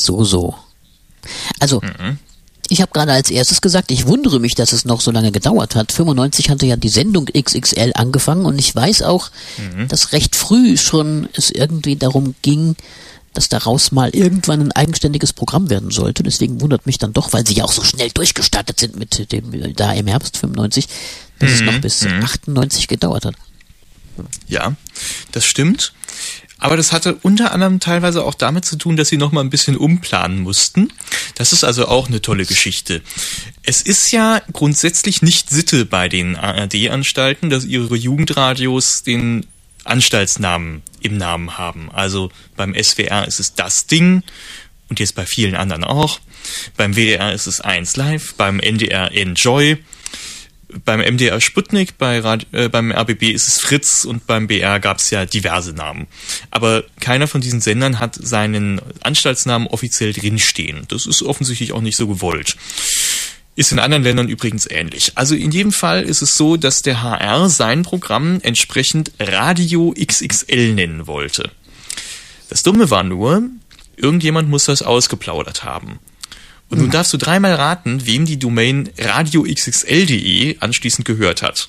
so. Also, ich habe gerade als erstes gesagt, ich wundere mich, dass es noch so lange gedauert hat. 95 hatte ja die Sendung XXL angefangen und ich weiß auch, dass recht früh schon es irgendwie darum ging, dass daraus mal irgendwann ein eigenständiges Programm werden sollte. Deswegen wundert mich dann doch, weil sie ja auch so schnell durchgestartet sind mit dem da im Herbst 95, dass es noch bis 98 gedauert hat. Ja, das stimmt. Aber das hatte unter anderem teilweise auch damit zu tun, dass sie noch mal ein bisschen umplanen mussten. Das ist also auch eine tolle Geschichte. Es ist ja grundsätzlich nicht Sitte bei den ARD-Anstalten, dass ihre Jugendradios den Anstaltsnamen im Namen haben. Also beim SWR ist es das Ding und jetzt bei vielen anderen auch. Beim WDR ist es 1 Live, beim NDR Enjoy, beim MDR Sputnik, beim RBB ist es Fritz und beim BR gab es ja diverse Namen. Aber keiner von diesen Sendern hat seinen Anstaltsnamen offiziell drinstehen. Das ist offensichtlich auch nicht so gewollt. Ist in anderen Ländern übrigens ähnlich. Also in jedem Fall ist es so, dass der HR sein Programm entsprechend Radio XXL nennen wollte. Das Dumme war nur, irgendjemand muss das ausgeplaudert haben. Und nun darfst du dreimal raten, wem die Domain radioxxl.de anschließend gehört hat.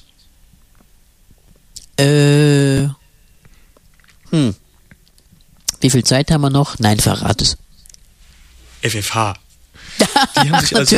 Wie viel Zeit haben wir noch? Nein, verrat es. FFH. Die haben sich also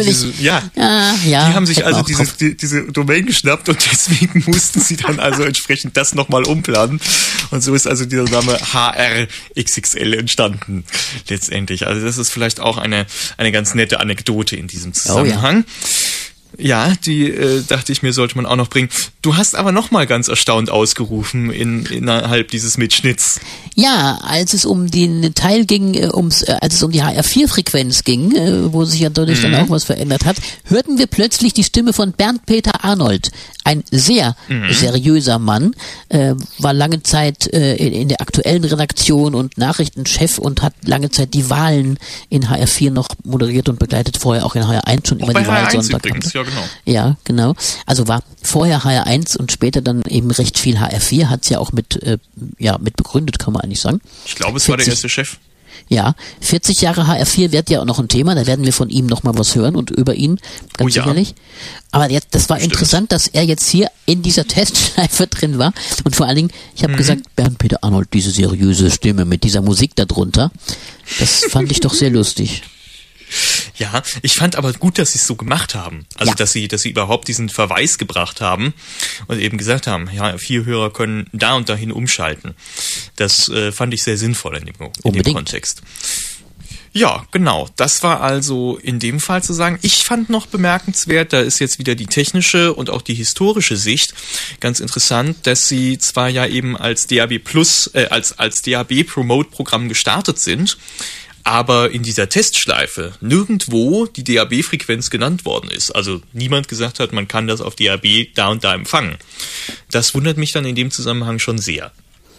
diese Domain geschnappt und deswegen mussten sie dann also entsprechend das nochmal umplanen. Und so ist also dieser Name HRXXL entstanden letztendlich. Also das ist vielleicht auch eine ganz nette Anekdote in diesem Zusammenhang. Ja, die dachte ich mir, sollte man auch noch bringen. Du hast aber nochmal ganz erstaunt ausgerufen innerhalb dieses Mitschnitts. Ja, als es um den Teil ging, als es um die HR4-Frequenz ging, wo sich ja dadurch dann auch was verändert hat, hörten wir plötzlich die Stimme von Bernd Peter Arnold. Ein sehr seriöser Mann, war lange Zeit in der aktuellen Redaktion und Nachrichtenchef und hat lange Zeit die Wahlen in HR4 noch moderiert und begleitet, vorher auch in HR1 schon immer die Wahlsonntag. Ja, genau. Ja, genau. Also war vorher HR1 und später dann eben recht viel HR4, hat es ja auch mit begründet, kann man eigentlich sagen. Ich glaube, es war der erste Chef. Ja, 40 Jahre HR4 wird ja auch noch ein Thema, da werden wir von ihm nochmal was hören und über ihn, ganz sicherlich. Aber das war interessant, dass er jetzt hier in dieser Testschleife drin war und vor allen Dingen, ich habe gesagt, Bernd Peter Arnold, diese seriöse Stimme mit dieser Musik da drunter, das fand ich doch sehr lustig. Ja, ich fand aber gut, dass sie es so gemacht haben. Also, dass sie überhaupt diesen Verweis gebracht haben und eben gesagt haben, ja, 4 Hörer können da und dahin umschalten. Das fand ich sehr sinnvoll in dem Kontext. Ja, genau. Das war also in dem Fall zu sagen. Ich fand noch bemerkenswert, da ist jetzt wieder die technische und auch die historische Sicht ganz interessant, dass sie zwar ja eben als DAB Plus, als DAB Promote Programm gestartet sind, aber in dieser Testschleife nirgendwo die DAB-Frequenz genannt worden ist. Also niemand gesagt hat, man kann das auf DAB da und da empfangen. Das wundert mich dann in dem Zusammenhang schon sehr.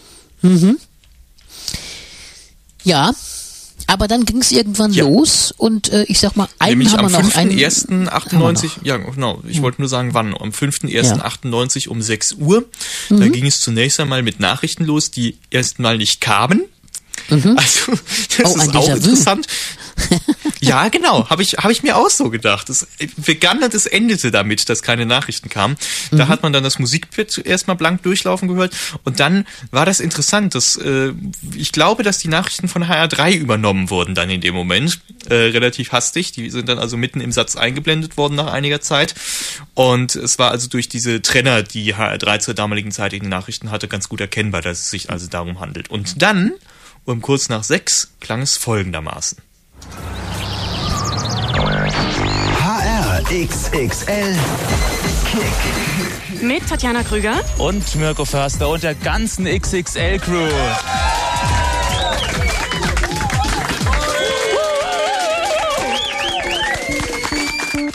Ja, aber dann ging es irgendwann los und ich sag mal, einen haben wir noch. Am 5.1.98, ja genau, ich wollte nur sagen wann, am 5.1.98 um 6 Uhr. Da ging es zunächst einmal mit Nachrichten los, die erstmal nicht kamen. Also, das ist auch interessant. Ja, genau, habe ich mir auch so gedacht. Es begann und es endete damit, dass keine Nachrichten kamen. Da hat man dann das Musikbit erstmal blank durchlaufen gehört und dann war das interessant, dass ich glaube, dass die Nachrichten von HR3 übernommen wurden dann in dem Moment, relativ hastig. Die sind dann also mitten im Satz eingeblendet worden nach einiger Zeit und es war also durch diese Trenner, die HR3 zur damaligen Zeit in den Nachrichten hatte, ganz gut erkennbar, dass es sich also darum handelt. Und dann um kurz nach 6 klang es folgendermaßen. HR XXL Kick. Mit Tatjana Krüger und Mirko Förster und der ganzen XXL-Crew.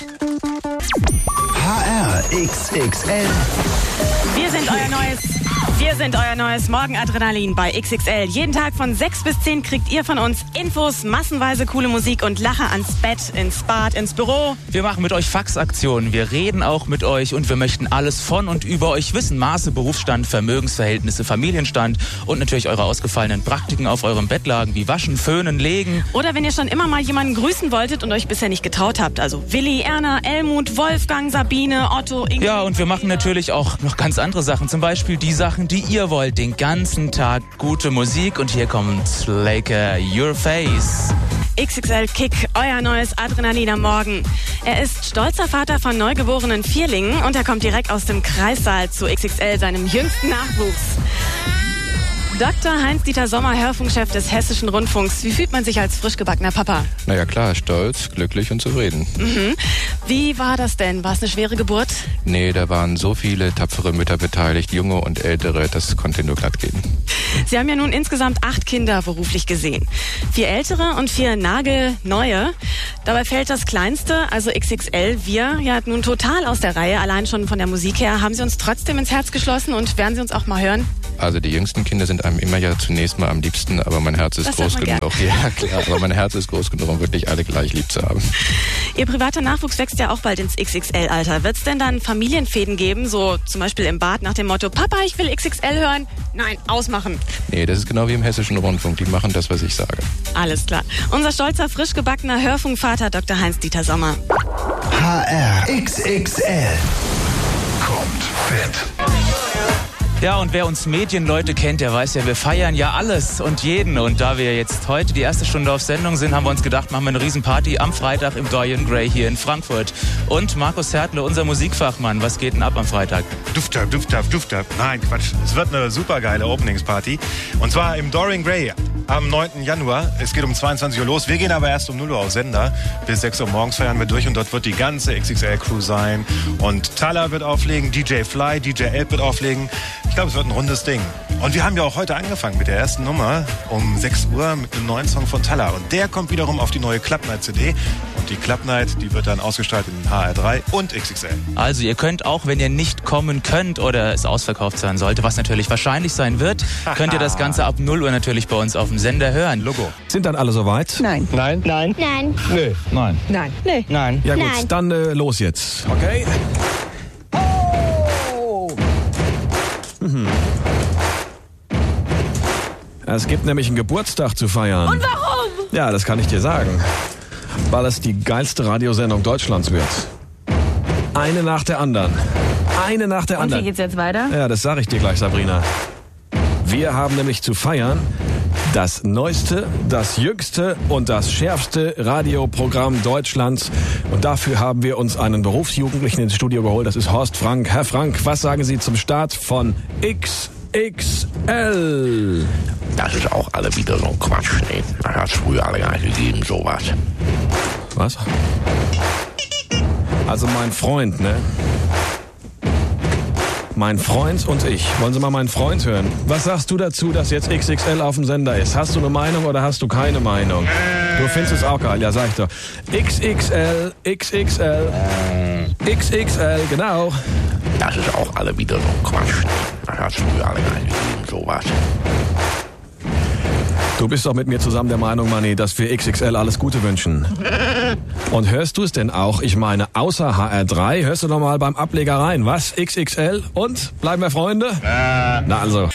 HR XXL. Wir sind euer neues Wir sind euer neues Morgenadrenalin bei XXL. Jeden Tag von 6 bis 10 kriegt ihr von uns Infos, massenweise coole Musik und Lacher ans Bett, ins Bad, ins Büro. Wir machen mit euch Faxaktionen, wir reden auch mit euch und wir möchten alles von und über euch wissen. Maße, Berufsstand, Vermögensverhältnisse, Familienstand und natürlich eure ausgefallenen Praktiken auf eurem Bettlaken wie Waschen, Föhnen, Legen. Oder wenn ihr schon immer mal jemanden grüßen wolltet und euch bisher nicht getraut habt. Also Willi, Erna, Elmut, Wolfgang, Sabine, Otto, Ingrid. Ja, und wir machen natürlich auch noch ganz andere Sachen. Zum Beispiel die Sachen, die ihr wollt. Den ganzen Tag gute Musik. Und hier kommt Laker, Your Face. XXL Kick, euer neues Adrenalin am Morgen. Er ist stolzer Vater von neugeborenen Vierlingen und er kommt direkt aus dem Kreissaal zu XXL, seinem jüngsten Nachwuchs. Dr. Heinz-Dieter Sommer, Hörfunkchef des Hessischen Rundfunks. Wie fühlt man sich als frisch gebackener Papa? Naja klar, stolz, glücklich und zufrieden. Mhm. Wie war das denn? War es eine schwere Geburt? Nee, da waren so viele tapfere Mütter beteiligt, junge und ältere, das konnte nur glatt gehen. Sie haben ja nun insgesamt 8 Kinder beruflich gesehen. 4 ältere und 4 nagelneue. Dabei fällt das Kleinste, also XXL, wir, ja nun total aus der Reihe, allein schon von der Musik her. Haben Sie uns trotzdem ins Herz geschlossen und werden Sie uns auch mal hören? Also die jüngsten Kinder sind einem immer ja zunächst mal am liebsten, aber mein Herz ist groß genug. Ja klar, aber mein Herz ist groß genug, um wirklich alle gleich lieb zu haben. Ihr privater Nachwuchs wächst ja auch bald ins XXL-Alter. Wird es denn dann Familienfäden geben, so zum Beispiel im Bad nach dem Motto, Papa, ich will XXL hören? Nein, ausmachen. Nee, das ist genau wie im Hessischen Rundfunk, die machen das, was ich sage. Alles klar. Unser stolzer, frisch gebackener Hörfunkvater Dr. Heinz-Dieter Sommer. HR XXL kommt fit. Ja, und wer uns Medienleute kennt, der weiß ja, wir feiern ja alles und jeden. Und da wir jetzt heute die erste Stunde auf Sendung sind, haben wir uns gedacht, machen wir eine Riesenparty am Freitag im Dorian Gray hier in Frankfurt. Und Markus Hertle, unser Musikfachmann, was geht denn ab am Freitag? Duftab. Nein, Quatsch. Es wird eine supergeile Openingsparty. Und zwar im Dorian Gray am 9. Januar. Es geht um 22 Uhr los. Wir gehen aber erst um 0 Uhr auf Sender. Bis 6 Uhr morgens feiern wir durch und dort wird die ganze XXL-Crew sein. Und Thaler wird auflegen, DJ Fly, DJ Elb wird auflegen. Ich glaube, es wird ein rundes Ding. Und wir haben ja auch heute angefangen mit der ersten Nummer um 6 Uhr mit einem neuen Song von Thaler. Und der kommt wiederum auf die neue Club Night CD. Und die Club Night, die wird dann ausgestrahlt in HR3 und XXL. Also ihr könnt auch, wenn ihr nicht kommen könnt oder es ausverkauft sein sollte, was natürlich wahrscheinlich sein wird, könnt ihr das Ganze ab 0 Uhr natürlich bei uns auf dem Sender hören. Logo. Sind dann alle soweit? Nein. Nein? Nein. Nein. Nö. Nein. Nein. Nö. Nein. Ja gut, Nein. dann los jetzt. Okay? Es gibt nämlich einen Geburtstag zu feiern. Und warum? Ja, das kann ich dir sagen. Weil es die geilste Radiosendung Deutschlands wird. Eine nach der anderen. Eine nach der Und anderen. wie geht's jetzt weiter? Ja, das sage ich dir gleich, Sabrina. Wir haben nämlich zu feiern das neueste, das jüngste und das schärfste Radioprogramm Deutschlands. Und dafür haben wir uns einen Berufsjugendlichen ins Studio geholt. Das ist Horst Frank. Herr Frank, was sagen Sie zum Start von XXL? Das ist auch alle wieder so ein Quatsch. Nee, das hat es früher alle gar nicht gegeben, sowas. Was? Also mein Freund, ne? Mein Freund und ich. Wollen Sie mal meinen Freund hören? Was sagst du dazu, dass jetzt XXL auf dem Sender ist? Hast du eine Meinung oder hast du keine Meinung? Du findest es auch geil, ja sag ich doch. XXL, XXL, genau. Das ist auch alle wieder so ein Quatsch. Nee, das hat es früher alle gar nicht gegeben, sowas. Du bist doch mit mir zusammen der Meinung, Manni, dass wir XXL alles Gute wünschen. Und hörst du es denn auch? Ich meine, außer HR3, hörst du doch mal beim Ableger rein. Was? XXL? Und? Bleiben wir Freunde? Na also.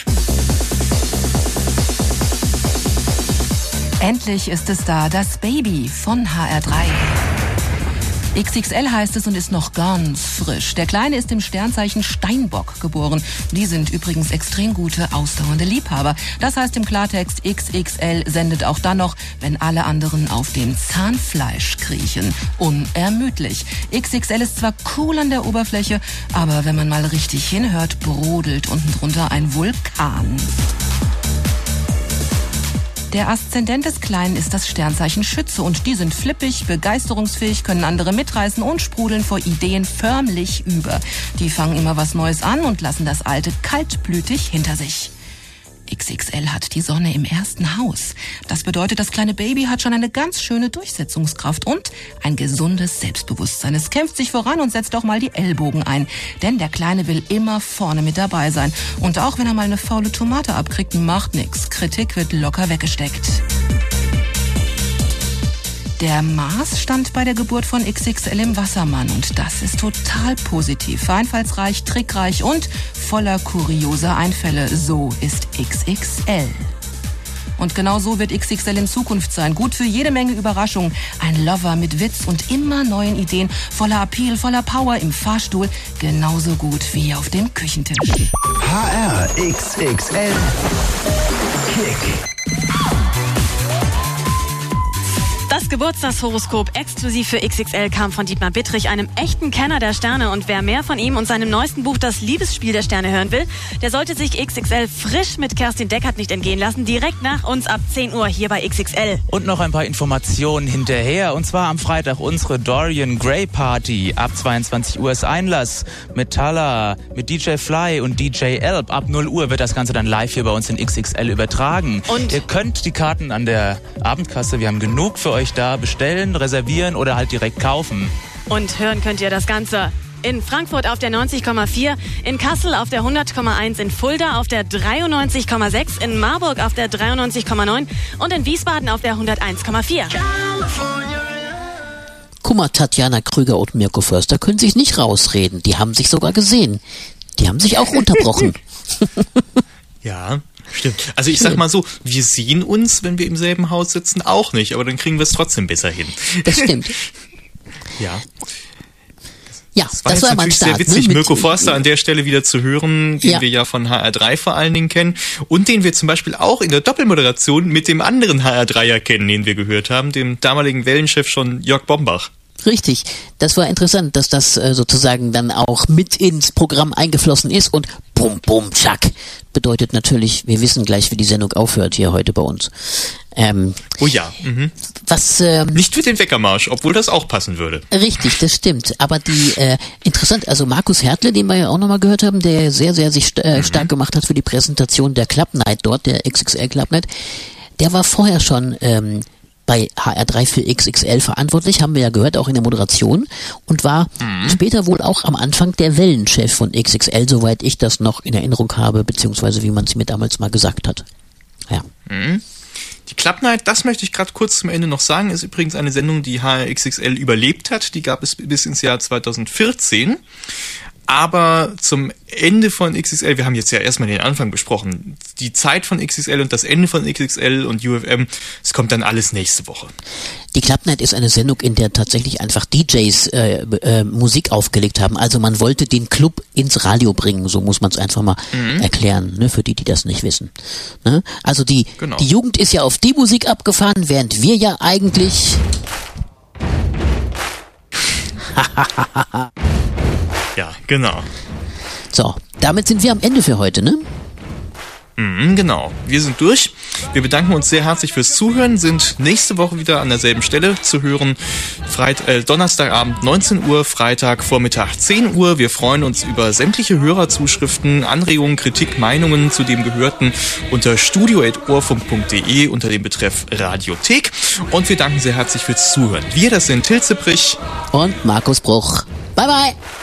Endlich ist es da, das Baby von HR3. XXL heißt es und ist noch ganz frisch. Der Kleine ist im Sternzeichen Steinbock geboren. Die sind übrigens extrem gute, ausdauernde Liebhaber. Das heißt im Klartext, XXL sendet auch dann noch, wenn alle anderen auf dem Zahnfleisch kriechen. Unermüdlich. XXL ist zwar cool an der Oberfläche, aber wenn man mal richtig hinhört, brodelt unten drunter ein Vulkan. Der Aszendent des Kleinen ist das Sternzeichen Schütze und die sind flippig, begeisterungsfähig, können andere mitreißen und sprudeln vor Ideen förmlich über. Die fangen immer was Neues an und lassen das Alte kaltblütig hinter sich. XXL hat die Sonne im ersten Haus. Das bedeutet, das kleine Baby hat schon eine ganz schöne Durchsetzungskraft und ein gesundes Selbstbewusstsein. Es kämpft sich voran und setzt auch mal die Ellbogen ein. Denn der Kleine will immer vorne mit dabei sein. Und auch wenn er mal eine faule Tomate abkriegt, macht nix. Kritik wird locker weggesteckt. Der Mars stand bei der Geburt von XXL im Wassermann und das ist total positiv, einfallsreich, trickreich und voller kurioser Einfälle. So ist XXL. Und genau so wird XXL in Zukunft sein. Gut für jede Menge Überraschungen. Ein Lover mit Witz und immer neuen Ideen. Voller Appeal, voller Power im Fahrstuhl. Genauso gut wie auf dem Küchentisch. HR XXL Kick. Das Geburtstagshoroskop exklusiv für XXL kam von Dietmar Bittrich, einem echten Kenner der Sterne. Und wer mehr von ihm und seinem neuesten Buch Das Liebesspiel der Sterne hören will, der sollte sich XXL frisch mit Kerstin Deckert nicht entgehen lassen. Direkt nach uns ab 10 Uhr hier bei XXL. Und noch ein paar Informationen hinterher. Und zwar am Freitag unsere Dorian Gray Party. Ab 22 Uhr ist Einlass mit Talla, mit DJ Fly und DJ Elb. Ab 0 Uhr wird das Ganze dann live hier bei uns in XXL übertragen. Und ihr könnt die Karten an der Abendkasse, wir haben genug für euch da, bestellen, reservieren oder halt direkt kaufen. Und hören könnt ihr das Ganze in Frankfurt auf der 90,4, in Kassel auf der 100,1, in Fulda auf der 93,6, in Marburg auf der 93,9 und in Wiesbaden auf der 101,4. Guck mal, Tatjana Krüger und Mirko Förster können sich nicht rausreden. Die haben sich sogar gesehen. Die haben sich auch unterbrochen. Ja, stimmt. Also ich sag mal so, wir sehen uns, wenn wir im selben Haus sitzen, auch nicht, aber dann kriegen wir es trotzdem besser hin. Das stimmt. Ja. Ja, das war natürlich Start, sehr witzig, ne? Mirko Forster an der Stelle wieder zu hören, den wir ja von HR3 vor allen Dingen kennen und den wir zum Beispiel auch in der Doppelmoderation mit dem anderen HR3er kennen, den wir gehört haben, dem damaligen Wellenchef schon Jörg Bombach. Richtig, das war interessant, dass das sozusagen dann auch mit ins Programm eingeflossen ist und bum, bum, tschack. Bedeutet natürlich, wir wissen gleich, wie die Sendung aufhört hier heute bei uns. Oh ja. Mhm. Was nicht für den Weckermarsch, obwohl das auch passen würde. Richtig, das stimmt. Aber die interessant, also Markus Hertle, den wir ja auch nochmal gehört haben, der sehr, sehr sich stark gemacht hat für die Präsentation der Club Night dort, der XXL Club Night, der war vorher schon bei HR3 für XXL verantwortlich, haben wir ja gehört, auch in der Moderation und war später wohl auch am Anfang der Wellenchef von XXL, soweit ich das noch in Erinnerung habe, beziehungsweise wie man es mir damals mal gesagt hat. Ja. Die Club Night, das möchte ich gerade kurz zum Ende noch sagen, ist übrigens eine Sendung, die HR XXL überlebt hat. Die gab es bis ins Jahr 2014. Aber zum Ende von XXL, wir haben jetzt ja erstmal den Anfang besprochen, die Zeit von XXL und das Ende von XXL und UFM, es kommt dann alles nächste Woche. Die Club Night ist eine Sendung, in der tatsächlich einfach DJs Musik aufgelegt haben. Also man wollte den Club ins Radio bringen, so muss man es einfach mal erklären, ne, für die das nicht wissen. Ne? Also die Jugend ist ja auf die Musik abgefahren, während wir ja eigentlich... Ja, genau. So, damit sind wir am Ende für heute, ne? Genau, wir sind durch. Wir bedanken uns sehr herzlich fürs Zuhören, sind nächste Woche wieder an derselben Stelle zu hören. Donnerstagabend 19 Uhr, Freitag Vormittag 10 Uhr. Wir freuen uns über sämtliche Hörerzuschriften, Anregungen, Kritik, Meinungen zu dem Gehörten unter studio@ohrfunk.de unter dem Betreff Radiothek. Und wir danken sehr herzlich fürs Zuhören. Wir, das sind Till Zipprich und Markus Bruch. Bye, bye.